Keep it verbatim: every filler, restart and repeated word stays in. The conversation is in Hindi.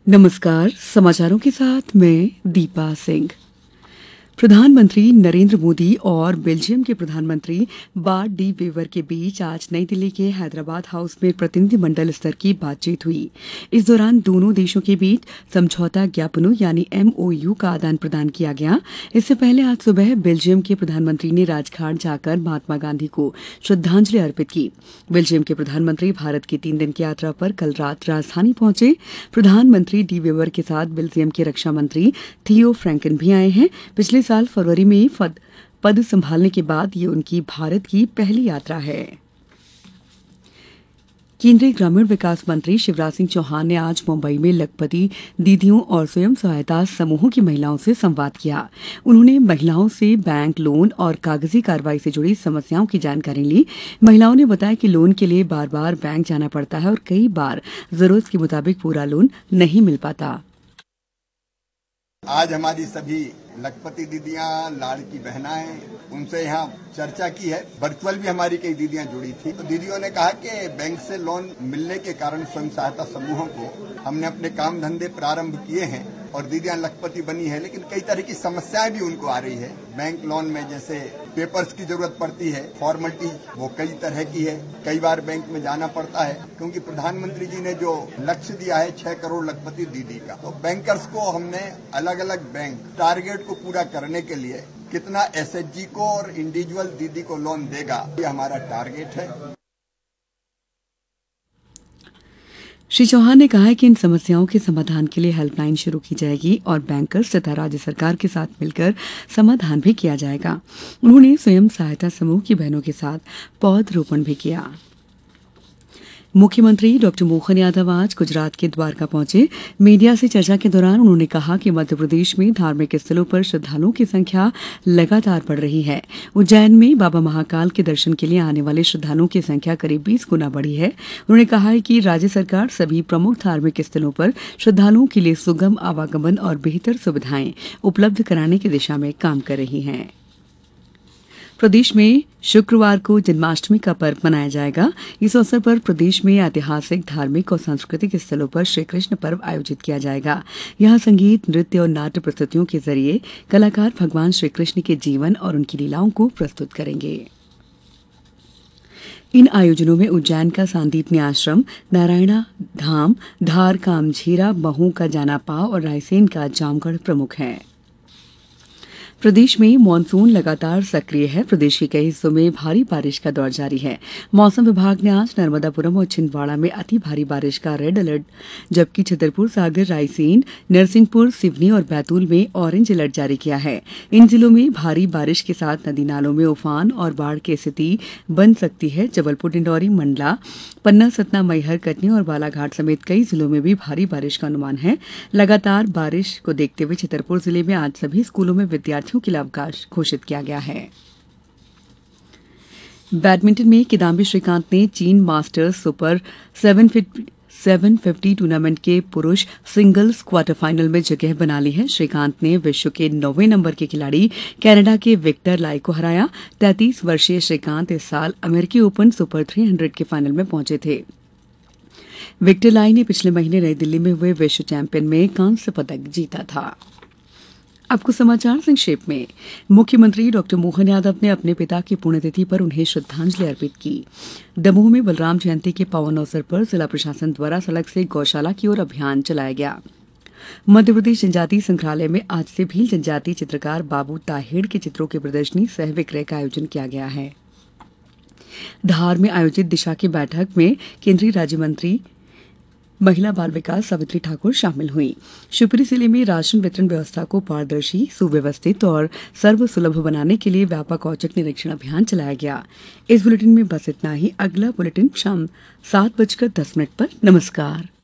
नमस्कार। समाचारों के साथ मैं दीपा सिंह। प्रधानमंत्री नरेंद्र मोदी और बेल्जियम के प्रधानमंत्री बार्ट डी वेवर के बीच आज नई दिल्ली के हैदराबाद हाउस में प्रतिनिधिमंडल स्तर की बातचीत हुई। इस दौरान दोनों देशों के बीच समझौता ज्ञापनों यानी एमओयू का आदान प्रदान किया गया। इससे पहले आज सुबह बेल्जियम के प्रधानमंत्री ने राजघाट जाकर महात्मा गांधी को श्रद्धांजलि अर्पित की। बेल्जियम के प्रधानमंत्री भारत की तीन दिन की यात्रा पर कल रात राजधानी पहुंचे। प्रधानमंत्री डी वेवर के साथ बेल्जियम के रक्षा मंत्री थियो फ्रैंकन भी आए हैं। पिछले साल फरवरी में पद, पद संभालने के बाद ये उनकी भारत की पहली यात्रा है। केंद्रीय ग्रामीण विकास मंत्री शिवराज सिंह चौहान ने आज मुंबई में लखपति दीदियों और स्वयं सहायता समूहों की महिलाओं से संवाद किया। उन्होंने महिलाओं से बैंक लोन और कागजी कार्रवाई से जुड़ी समस्याओं की जानकारी ली। महिलाओं ने बताया कि लोन के लिए बार बार बैंक जाना पड़ता है और कई बार जरूरत के मुताबिक पूरा लोन नहीं मिल पाता। आज हमारी सभी लखपति दीदियां, लाड़की बहनाएं, उनसे यहाँ चर्चा की है। वर्चुअल भी हमारी कई दीदियां जुड़ी थी। तो दीदियों ने कहा कि बैंक से लोन मिलने के कारण स्वयं सहायता समूहों को हमने अपने काम धंधे प्रारंभ किए हैं और दीदियां लखपति बनी है, लेकिन कई तरह की समस्याएं भी उनको आ रही है। बैंक लोन में जैसे पेपर्स की जरूरत पड़ती है, फॉर्मेलिटी वो कई तरह की है, कई बार बैंक में जाना पड़ता है क्योंकि प्रधानमंत्री जी ने जो लक्ष्य दिया है छह करोड़ लखपति दीदी का, तो बैंकर्स को हमने अलग अलग बैंक टारगेट को पूरा करने के लिए कितना एसएचजी को और इंडिविजुअल दीदी को लोन देगा, ये हमारा टारगेट है। श्री चौहान ने कहा है कि इन समस्याओं के समाधान के लिए हेल्पलाइन शुरू की जाएगी और बैंकर्स तथा राज्य सरकार के साथ मिलकर समाधान भी किया जाएगा। उन्होंने स्वयं सहायता समूह की बहनों के साथ पौधरोपण भी किया। मुख्यमंत्री डॉक्टर मोहन यादव आज गुजरात के द्वारका पहुंचे। मीडिया से चर्चा के दौरान उन्होंने कहा कि मध्य प्रदेश में धार्मिक स्थलों पर श्रद्धालुओं की संख्या लगातार बढ़ रही है। उज्जैन में बाबा महाकाल के दर्शन के लिए आने वाले श्रद्धालुओं की संख्या करीब बीस गुना बढ़ी है। उन्होंने कहा है कि राज्य सरकार सभी प्रमुख धार्मिक स्थलों पर श्रद्धालुओं के लिए सुगम आवागमन और बेहतर सुविधाएं उपलब्ध कराने की दिशा में काम कर रही है। प्रदेश में शुक्रवार को जन्माष्टमी का पर्व मनाया जाएगा। इस अवसर पर प्रदेश में ऐतिहासिक, धार्मिक और सांस्कृतिक स्थलों पर श्री कृष्ण पर्व आयोजित किया जाएगा। यहां संगीत, नृत्य और नाट्य प्रस्तुतियों के जरिए कलाकार भगवान श्री कृष्ण के जीवन और उनकी लीलाओं को प्रस्तुत करेंगे। इन आयोजनों में उज्जैन का सांदीपनी आश्रम, नारायणा धाम, धार का अमझीरा, महू का जाना पाव और रायसेन का जामगढ़ प्रमुख हैं। प्रदेश में मानसून लगातार सक्रिय है। प्रदेश के कई हिस्सों में भारी बारिश का दौर जारी है। मौसम विभाग ने आज नर्मदापुरम और छिंदवाड़ा में अति भारी बारिश का रेड अलर्ट, जबकि छतरपुर, सागर, रायसेन, नरसिंहपुर, सिवनी और बैतूल में ऑरेंज अलर्ट जारी किया है। इन जिलों में भारी बारिश के साथ नदी नालों में उफान और बाढ़ की स्थिति बन सकती है। जबलपुर, डिंडौरी, मंडला, पन्ना, सतना, मैहर, कटनी और बालाघाट समेत कई जिलों में भी भारी बारिश का अनुमान है। लगातार बारिश को देखते हुए छतरपुर जिले में आज सभी स्कूलों में विद्यार्थियों के लिए अवकाश घोषित किया गया है। बैडमिंटन में किदाम्बी श्रीकांत ने चीन masters super seven fifty tournament के पुरुष सिंगल्स क्वार्टर फाइनल में जगह बना ली है। श्रीकांत ने विश्व के नौवें नंबर के खिलाड़ी कनाडा के विक्टर लाई को हराया। तैंतीस वर्षीय श्रीकांत इस साल अमेरिकी ओपन सुपर तीन सौ के फाइनल में पहुंचे थे। विक्टर लाई ने पिछले महीने नई दिल्ली में हुए विश्व चैंपियन में कांस्य पदक जीता था। अब कुछ समाचार संक्षेप में। मुख्यमंत्री डॉक्टर मोहन यादव ने अपने पिता की पुण्यतिथि पर उन्हें श्रद्धांजलि अर्पित की। दमोह में बलराम जयंती के पावन अवसर पर जिला प्रशासन द्वारा सड़क से गौशाला की ओर अभियान चलाया गया। मध्यप्रदेश जनजातीय संग्रहालय में आज से भील जनजातीय चित्रकार बाबू ताहेड़ के चित्रों की प्रदर्शनी सह विक्रय का आयोजन किया गया है। धार में आयोजित दिशा की बैठक में केंद्रीय राज्य मंत्री महिला बाल विकास सावित्री ठाकुर शामिल हुई। शिवपुरी जिले में राशन वितरण व्यवस्था को पारदर्शी, सुव्यवस्थित और सर्वसुलभ बनाने के लिए व्यापक औचक निरीक्षण अभियान चलाया गया। इस बुलेटिन में बस इतना ही। अगला बुलेटिन शाम सात बजकर दस मिनट पर। नमस्कार।